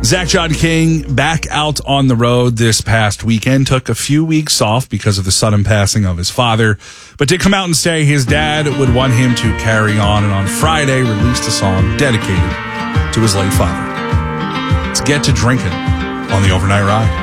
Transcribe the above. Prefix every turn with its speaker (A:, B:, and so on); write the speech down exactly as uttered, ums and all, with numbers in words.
A: Zach John King back out on the road this past weekend. Took a few weeks off because of the sudden passing of his father, but did come out and say his dad would want him to carry on, and on Friday released a song dedicated to his late father. Let's get to drinking on the Overnight Ride.